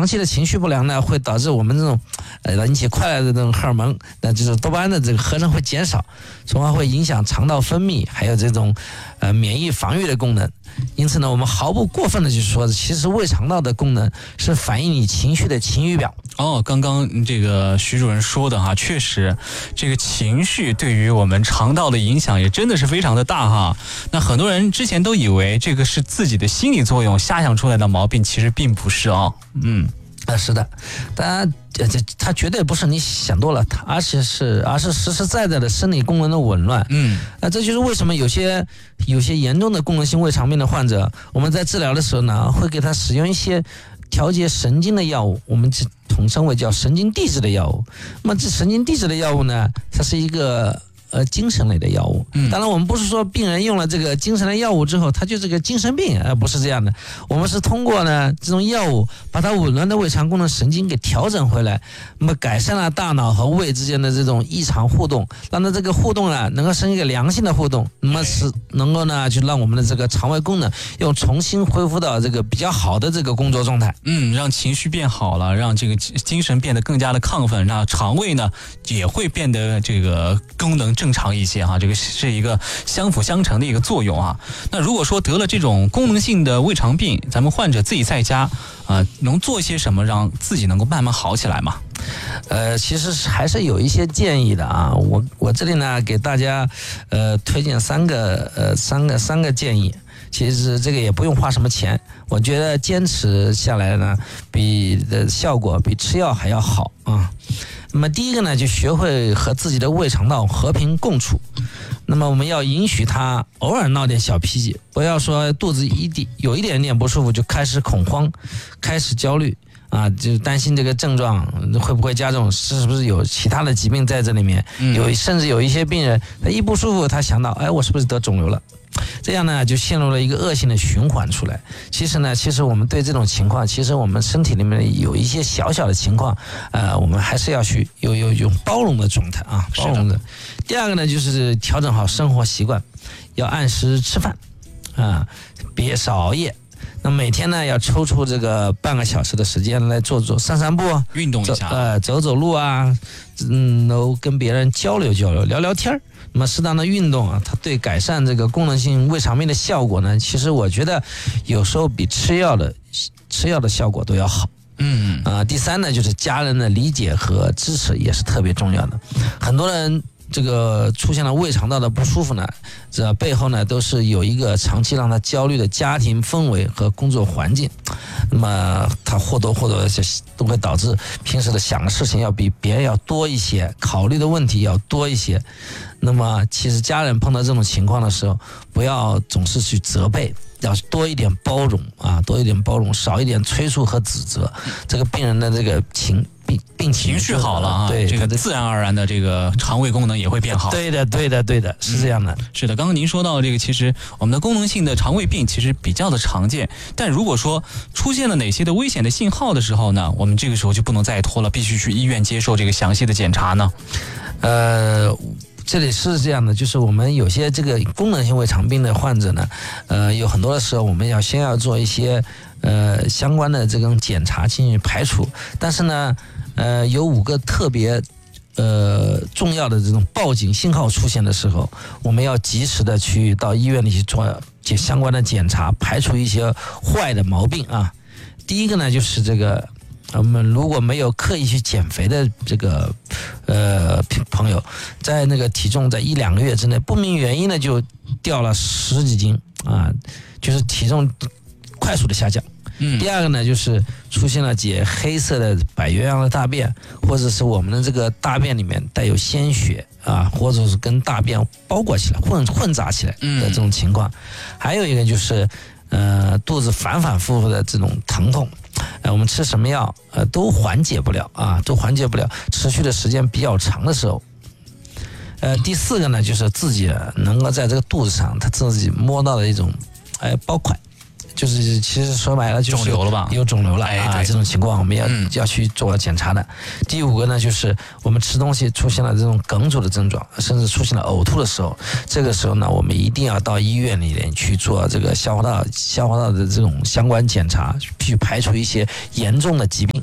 长期的情绪不良呢，会导致我们这种引起快乐的这种荷尔蒙，那就是多巴胺的这个合成会减少，从而会影响肠道分泌，还有这种免疫防御的功能。因此呢，我们毫不过分的就是说，其实胃肠道的功能是反映你情绪的晴雨表。 刚刚这个徐主任说的哈，确实这个情绪对于我们肠道的影响也真的是非常的大哈。那很多人之前都以为这个是自己的心理作用瞎想出来的毛病，其实并不是啊。 是的，当然它绝对不是你想多了，而是实实在在的生理功能的紊乱。这就是为什么有些严重的功能性胃肠病的患者，我们在治疗的时候呢，会给他使用一些调节神经的药物，我们统称为叫神经递质的药物。那么这神经递质的药物呢，它是一个精神类的药物。当然我们不是说病人用了这个精神类药物之后他就这个精神病，不是这样的。我们是通过呢这种药物把它紊乱的胃肠功能神经给调整回来，那么改善了大脑和胃之间的这种异常互动，让它这个互动啊能够生一个良性的互动，那么是能够呢就让我们的这个肠胃功能又重新恢复到这个比较好的这个工作状态。 让情绪变好了，让这个精神变得更加的亢奋，让肠胃呢也会变得这个功能正常一些哈，这个是一个相辅相成的一个作用啊。那如果说得了这种功能性的胃肠病，咱们患者自己在家能做些什么让自己能够慢慢好起来吗？ 其实还是有一些建议的啊。我这里呢给大家推荐三个建议。其实这个也不用花什么钱，我觉得坚持下来呢，效果比吃药还要好啊。那么第一个呢，就学会和自己的胃肠道和平共处。那么我们要允许他偶尔闹点小脾气，不要说肚子有一点点不舒服就开始恐慌，开始焦虑就担心这个症状会不会加重，是不是有其他的疾病在这里面。甚至有一些病人他一不舒服，他想到我是不是得肿瘤了，这样呢就陷入了一个恶性的循环出来。其实我们对这种情况，其实我们身体里面有一些小小的情况，我们还是要去有一种包容的状态啊，包容的。第二个呢，就是调整好生活习惯，要按时吃饭别少熬夜。那每天呢要抽出这个半个小时的时间来散散步， 运动一下， 走走路都跟别人交流聊聊天。那么适当的运动它对改善这个功能性胃肠病的效果呢，其实我觉得有时候比吃药的效果都要好。第三呢，就是家人的理解和支持也是特别重要的。很多人这个出现了胃肠道的不舒服呢，这背后呢都是有一个长期让他焦虑的家庭氛围和工作环境。那么他或多或少都会导致平时的想的事情要比别人要多一些，考虑的问题要多一些。那么其实家人碰到这种情况的时候，不要总是去责备，要多一点包容，少一点催促和指责。这个病人的这个情绪好了对，这个自然而然的这个肠胃功能也会变好。 对的，是这样的。 是的，刚刚您说到这个，其实我们的功能性的肠胃病其实比较的常见，但如果说出现了哪些的危险的信号的时候呢，我们这个时候就不能再拖了，必须去医院接受这个详细的检查呢。 这里是这样的，就是我们有些这个功能性胃肠病的患者呢，有很多的时候我们先要做一些相关的这种检查进行排除。但是呢，有5个特别重要的这种报警信号出现的时候，我们要及时的去到医院里去做相关的检查，排除一些坏的毛病啊。第一个呢，就是这个我们如果没有刻意去减肥的这个朋友，在那个体重在1-2个月之内不明原因的就掉了10几斤就是体重快速的下降。第二个呢，就是出现了解黑色的白鸳鸯的大便，或者是我们的这个大便里面带有鲜血或者是跟大便包裹起来混杂起来的这种情况。还有一个就是肚子反反复复的这种疼痛，我们吃什么药都缓解不了持续的时间比较长的时候。第4个呢，就是自己能够在这个肚子上他自己摸到的一种包块，就是其实说白了就是有肿瘤了这种情况我们要去做检查的。第5个呢，就是我们吃东西出现了这种哽阻的症状，甚至出现了呕吐的时候，这个时候呢，我们一定要到医院里面去做这个消化道的这种相关检查，去排除一些严重的疾病。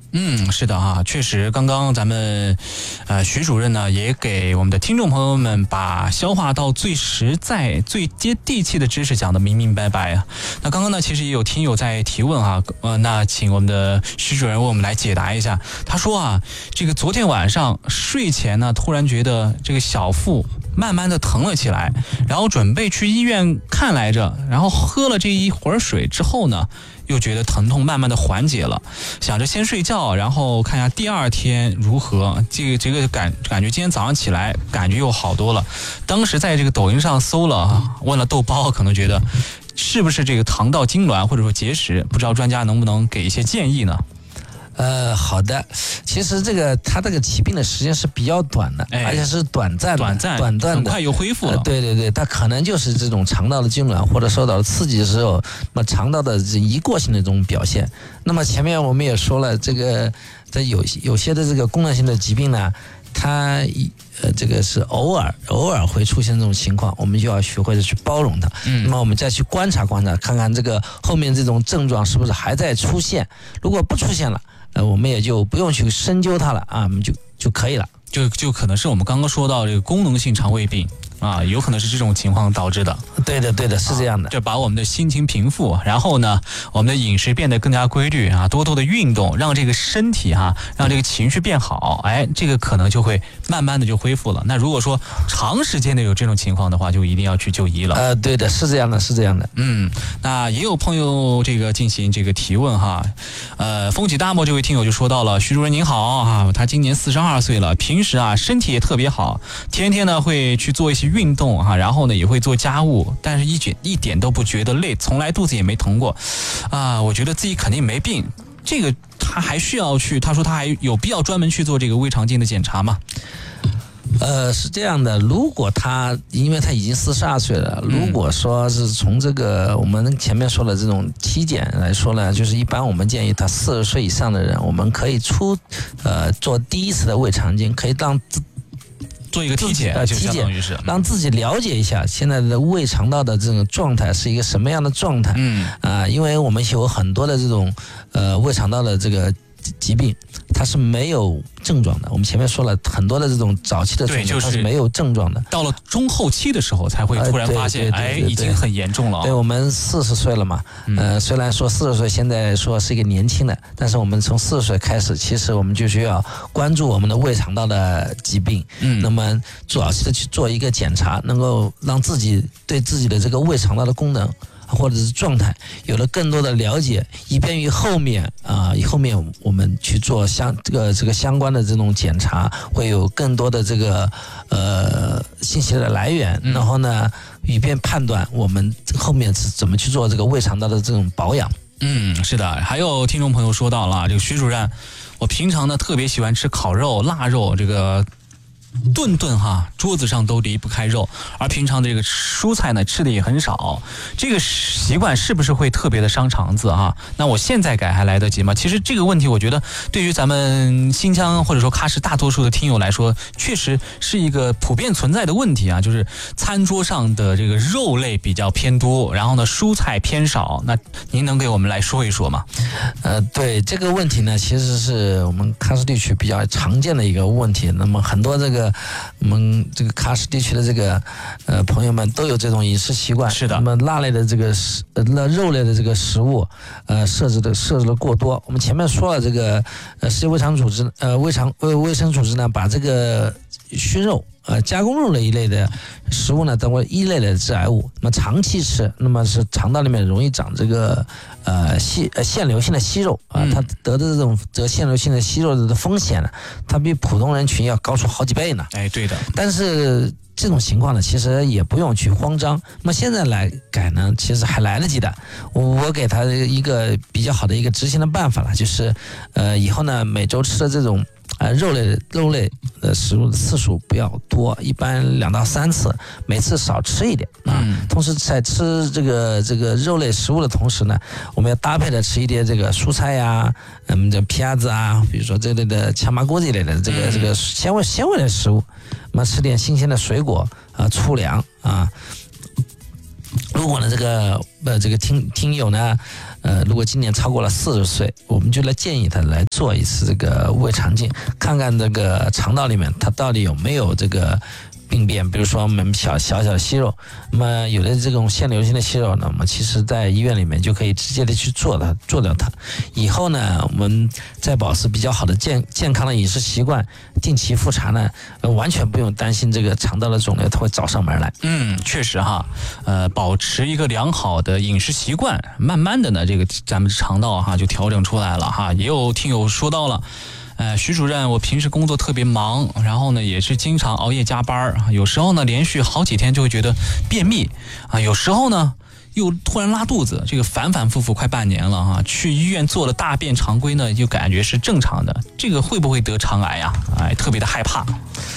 是的啊，确实，刚刚咱们徐主任呢也给我们的听众朋友们把消化到最实在、最接地气的知识讲得明明白白啊。那刚刚呢，其实也有听友在提问啊，那请我们的徐主任为我们来解答一下。他说啊，这个昨天晚上睡前呢，突然觉得这个小腹慢慢的疼了起来，然后准备去医院看来着，然后喝了这一会儿水之后呢，又觉得疼痛慢慢的缓解了，想着先睡觉，然后看一下第二天如何。这个感觉今天早上起来感觉又好多了。当时在这个抖音上搜了啊，问了豆包，可能觉得是不是这个肠道痉挛或者说结石，不知道专家能不能给一些建议呢？ 好的，其实它这个起病的时间是比较短的，而且是短暂的， 很快又恢复了。 对，它可能就是这种肠道的痉挛或者受到了刺激的时候，那么肠道的一过性的这种表现。那么前面我们也说了，这有些的这个功能性的疾病呢，它这个是偶尔会出现这种情况，我们就要学会的去包容它。那么我们再去观察，看看这个后面这种症状是不是还在出现。如果不出现了，我们也就不用去深究它了啊，我们就可以了。 就可能是我们刚刚说到这个功能性肠胃病啊，有可能是这种情况导致的。 对的，是这样的。 就把我们的心情平复，然后呢，我们的饮食变得更加规律啊，多的运动，让这个身体让这个情绪变好，这个可能就会慢慢的就恢复了。那如果说长时间的有这种情况的话，就一定要去就医了。 对的，是这样的。 那也有朋友这个进行这个提问哈，风起大漠这位听友就说到了，徐主任您好啊，他今年42岁了，平时身体也特别好，天天呢会去做一些运动然后呢也会做家务，但是一点都不觉得累，从来肚子也没疼过我觉得自己肯定没病，这个他还需要去，他说他还有必要专门去做这个胃肠镜的检查吗？ 是这样的，如果因为他已经42岁了，如果说是从这个我们前面说的这种体检来说呢，就是一般我们建议他40岁以上的人，我们可以做第一次的胃肠镜，可以做一个体检，就相当于是让自己了解一下现在的胃肠道的这种状态是一个什么样的状态。因为我们有很多的这种胃肠道的这个疾病，它是没有症状的。我们前面说了很多的这种早期的症状，它是没有症状的。 到了中后期的时候，才会突然发现，已经很严重了。 对，我们40岁了嘛，虽然说40岁现在说是一个年轻的，但是我们从40岁开始，其实我们就需要关注我们的胃肠道的疾病。那么早期的去做一个检查，能够让自己对自己的这个胃肠道的功能或者是状态有了更多的了解，以便于后面我们去做这个相关的这种检查，会有更多的这个信息的来源，然后呢，以便判断我们后面是怎么去做这个胃肠道的这种保养。 是的，还有听众朋友说到了，这个徐主任，我平常呢特别喜欢吃烤肉、腊肉，这个顿桌子上都离不开肉，而平常的这个蔬菜呢吃的也很少，这个习惯是不是会特别的伤肠子那我现在改还来得及吗？其实这个问题我觉得对于咱们新疆或者说喀什大多数的听友来说，确实是一个普遍存在的问题就是餐桌上的这个肉类比较偏多，然后呢蔬菜偏少，那您能给我们来说一说吗？ 对，这个问题呢其实是我们喀什地区比较常见的一个问题。那么很多我们这个喀什地区的这个朋友们都有这种饮食习惯。 是的。 那么辣类的这个肉类的这个食物摄制的过多。我们前面说了，这个世界卫生组织卫生组织呢，把这个熏肉加工肉类一类的食物呢当为一类的致癌物。那么长期吃，那么是肠道里面容易长这个腺瘤性的息肉它得的这种腺瘤性的息肉的风险呢，它比普通人群要高出好几倍呢。 对的。 但是这种情况呢，其实也不用去慌张。那么现在来改呢，其实还来得及的。我给他一个比较好的一个执行的办法了，就是以后呢每周吃的这种肉类的食物的次数不要多，一般2到3次，每次少吃一点同时在吃这个肉类食物的同时呢，我们要搭配的吃一点这个蔬菜呀，这皮鸭子比如说这类的炝麻锅这类的这个纤维的食物，那么吃点新鲜的水果粗粮如果呢这个听友呢，如果今年超过了40岁，我们就来建议他来做一次这个胃肠镜，看看这个肠道里面它到底有没有这个病变，比如说我们小的息肉，那么有的这种腺瘤性的息肉呢，我们其实在医院里面就可以直接的去做掉它。以后呢，我们再保持比较好的健康的饮食习惯，定期复查呢，完全不用担心这个肠道的肿瘤它会找上门来。 确实哈，保持一个良好的饮食习惯，慢慢的呢，这个咱们肠道哈就调整出来了哈。也有听友说到了。徐主任，我平时工作特别忙，然后呢也是经常熬夜加班，有时候呢连续好几天就会觉得便秘啊，有时候呢又突然拉肚子，这个反反复复快半年了啊。去医院做了大便常规呢，就感觉是正常的，这个会不会得肠癌呀？特别的害怕。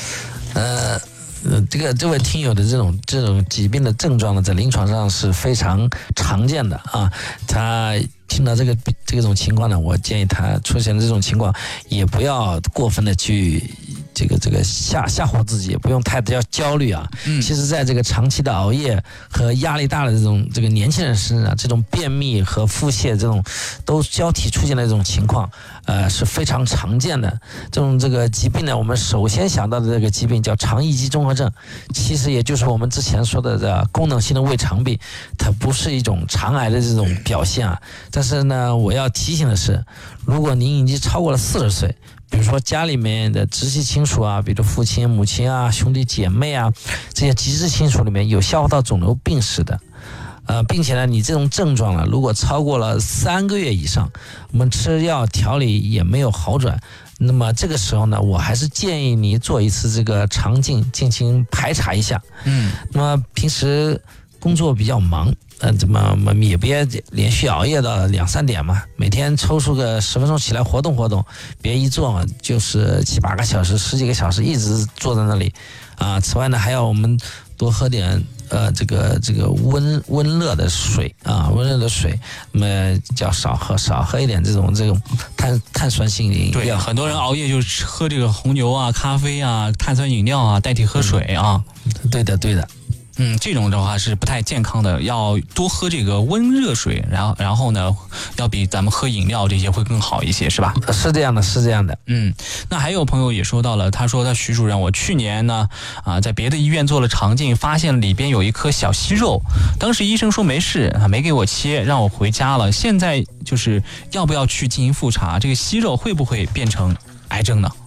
这位听友的这种疾病的症状呢，在临床上是非常常见的啊。他听到这种情况呢，我建议他出现这种情况，也不要过分的去这个吓唬自己，也不用太焦虑啊。其实在这个长期的熬夜和压力大的这个年轻人身上，这种便秘和腹泻这种都交替出现的这种情况，是非常常见的。这个疾病呢，我们首先想到的这个疾病叫肠易激综合症，其实也就是我们之前说的这功能性的胃肠病，它不是一种肠癌的这种表现啊。但是呢，我要提醒的是，如果您已经超过了40岁，比如说家里面的直系亲属啊，比如父亲、母亲啊、兄弟姐妹啊，这些直系亲属里面有消化道肿瘤病史的，并且呢，你这种症状如果超过了3个月以上，我们吃药调理也没有好转，那么这个时候呢，我还是建议你做一次这个肠镜进行排查一下。那么平时工作比较忙，也别连续熬夜到2、3点嘛，每天抽出个10分钟起来活动活动，别一坐就是7、8个小时、10几个小时一直坐在那里啊。此外呢，还要我们多喝点这个温热的水啊，温热的水，那么叫少喝一点这种碳酸性饮料。 对，很多人熬夜就喝这个红牛啊、咖啡啊、碳酸饮料啊代替喝水啊。 对的。 这种的话是不太健康的，要多喝这个温热水，然后呢，要比咱们喝饮料这些会更好一些，是吧？ 是这样的。 那还有朋友也说到了，他说徐主任，我去年呢在别的医院做了肠镜，发现里边有一颗小息肉，当时医生说没事没给我切，让我回家了。现在就是要不要去进行复查，这个息肉会不会变成癌症呢？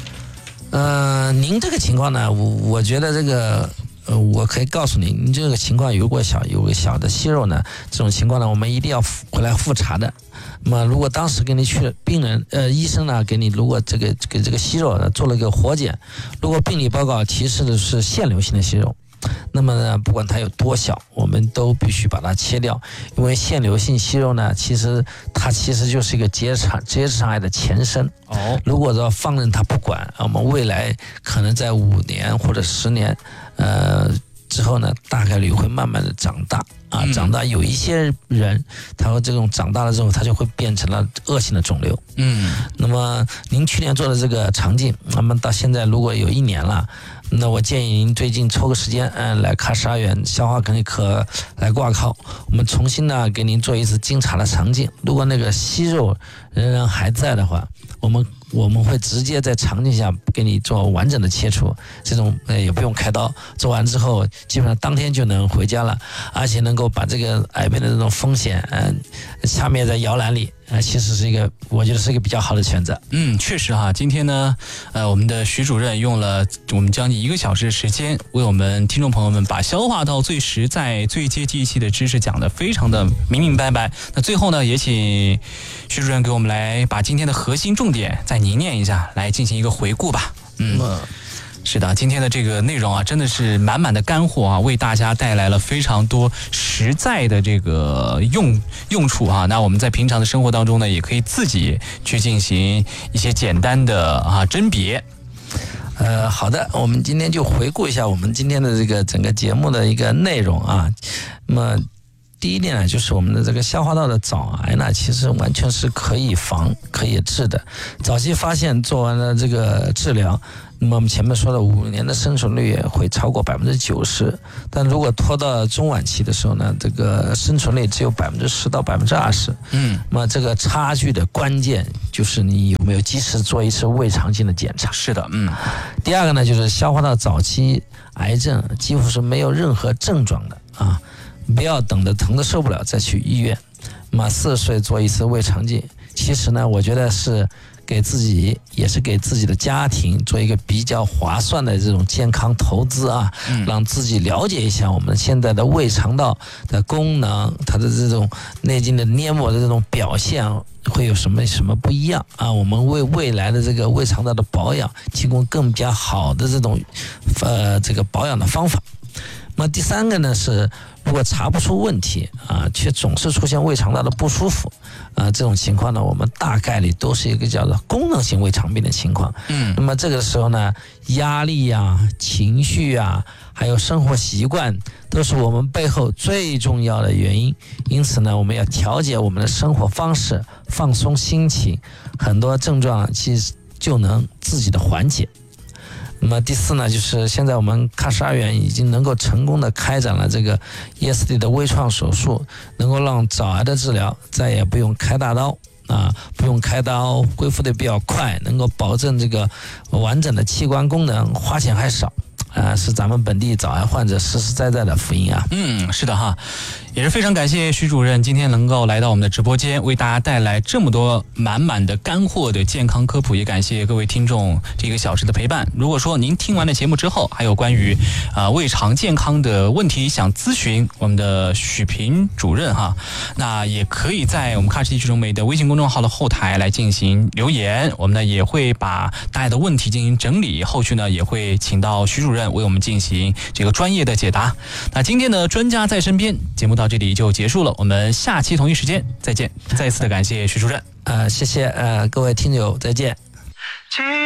您这个情况呢，我觉得这个。我可以告诉您这个情况有个小的息肉呢，这种情况呢，我们一定要回来复查的。那么，如果当时给你医生呢给你如果给这个息肉呢做了一个活检，如果病理报告提示的是腺瘤性的息肉，那么呢，不管它有多小，我们都必须把它切掉，因为腺瘤性息肉呢，它其实就是一个结直肠癌的前身。如果说放任它不管，我们未来可能在5年或者10年，之后呢，大概率会慢慢的长大啊，长大有一些人，他会这种长大了之后，他就会变成了恶性的肿瘤。那么您去年做的这个肠镜，那么到现在如果有1年了，那我建议您最近抽个时间，来卡12院消化内科来挂靠，我们重新呢给您做一次经查的肠镜。如果那个息肉仍然还在的话，我们会直接在肠镜下给你做完整的切除，这种也不用开刀，做完之后基本上当天就能回家了，而且能够把这个癌变的这种风险掐灭在摇篮里。其实我觉得是一个比较好的选择。 确实哈，今天呢，我们的徐主任用了我们将近1个小时的时间，为我们听众朋友们把消化道最实在、最接地气的知识讲得非常的明白白。那最后呢，也请徐主任给我们来把今天的核心重点再凝练一下，来进行一个回顾吧。是的，今天的这个内容啊，真的是满满的干货啊，为大家带来了非常多实在的这个用处啊。那我们在平常的生活当中呢，也可以自己去进行一些简单的甄别。 好的，我们今天就回顾一下我们今天的这个整个节目的一个内容啊。那么第一点呢，就是我们的这个消化道的早癌呢，其实完全是可以防、可以治的。早期发现，做完了这个治疗，那么我们前面说的5年的生存率也会超过90%，但如果拖到中晚期的时候呢，这个生存率只有10%到20%。那么这个差距的关键就是你有没有及时做一次胃肠镜的检查。 是的， 第二个呢，就是消化道早期癌症几乎是没有任何症状的啊。不要等着疼得受不了再去医院，那么40岁做一次胃肠镜，其实呢，我觉得是给自己也是给自己的家庭做一个比较划算的这种健康投资啊，让自己了解一下我们现在的胃肠道的功能，它的这种内经的黏膜的这种表现会有什么不一样啊？我们为未来的这个胃肠道的保养提供更加好的这种这个保养的方法。那么第三个呢是，如果查不出问题啊，却总是出现胃肠道的不舒服啊，这种情况呢，我们大概率都是一个叫做功能性胃肠病的情况。那么这个时候呢，压力啊、情绪啊，还有生活习惯，都是我们背后最重要的原因。因此呢，我们要调节我们的生活方式，放松心情，很多症状其实就能自己的缓解。那么第四呢，就是现在我们喀什阿院已经能够成功的开展了这个 ESD 的微创手术，能够让早癌的治疗再也不用开大刀啊，不用开刀，恢复的比较快，能够保证这个完整的器官功能，花钱还少啊，是咱们本地早癌患者实实在在的福音啊。 是的哈。也是非常感谢徐主任今天能够来到我们的直播间，为大家带来这么多满满的干货的健康科普，也感谢各位听众这个小时的陪伴。如果说您听完了节目之后，还有关于胃肠健康的问题想咨询我们的许平主任哈，那也可以在我们喀什地区中美的微信公众号的后台来进行留言，我们呢也会把大家的问题进行整理，后续呢也会请到徐主任为我们进行这个专业的解答。那今天的专家在身边节目到这里就结束了，我们下期同一时间再见。再次的感谢徐主任。 谢谢各位听友，再见。